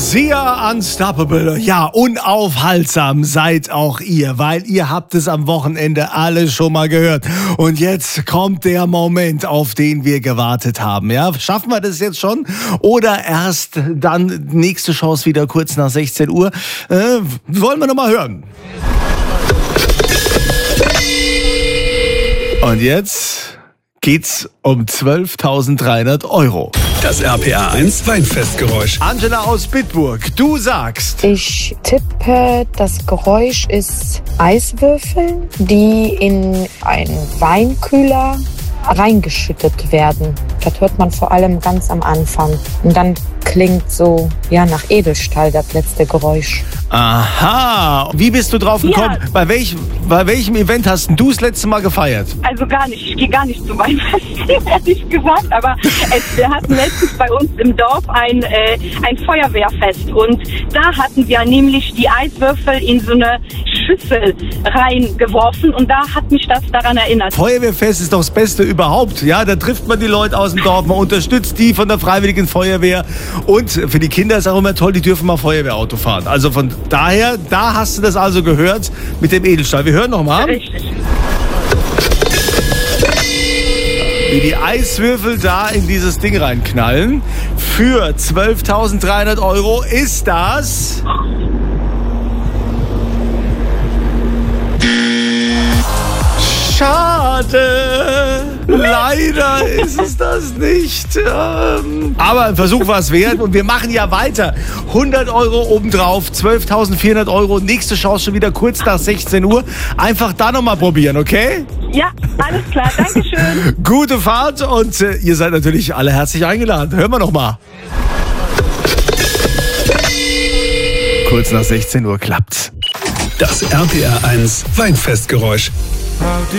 Sia Unstoppable. Ja, unaufhaltsam seid auch ihr, weil ihr habt es am Wochenende alle schon mal gehört. Und jetzt kommt der Moment, auf den wir gewartet haben. Ja, schaffen wir das jetzt schon? Oder erst dann nächste Chance wieder kurz nach 16 Uhr? Wollen wir noch mal hören. Und jetzt geht's um 12.300 €. Das RPA 1 Weinfestgeräusch. Angela aus Bitburg, du sagst. Ich tippe, das Geräusch ist Eiswürfel, die in einen Weinkühler reingeschüttet werden. Das hört man vor allem ganz am Anfang. Und dann klingt so, ja, nach Edelstahl das letzte Geräusch. Aha. Wie bist du drauf gekommen? Ja. Bei welchem Event hast du das letzte Mal gefeiert? Also gar nicht. Ich gehe gar nicht zu Weinfesten, ehrlich gesagt. Aber wir hatten letztens bei uns im Dorf ein Feuerwehrfest. Und da hatten wir nämlich die Eiswürfel in so eine Schüssel reingeworfen. Und da hat mich das daran erinnert. Feuerwehrfest ist doch das Beste überhaupt. Ja, da trifft man die Leute aus dem Dorf. Man unterstützt die von der Freiwilligen Feuerwehr. Und für die Kinder ist auch immer toll, die dürfen mal Feuerwehrauto fahren. Also von daher, da hast du das also gehört mit dem Edelstahl. Wir hören noch mal. Richtig. Wie die Eiswürfel da in dieses Ding reinknallen. Für 12.300 € ist das... Schade. Leider ist es das nicht. Aber ein Versuch war es wert und wir machen ja weiter. 100 € obendrauf, 12.400 €. Nächste Chance schon wieder kurz nach 16 Uhr. Einfach da nochmal probieren, okay? Ja, alles klar. Dankeschön. Gute Fahrt und ihr seid natürlich alle herzlich eingeladen. Hören wir nochmal. Kurz nach 16 Uhr klappt's. Das RPA 1 Weinfestgeräusch.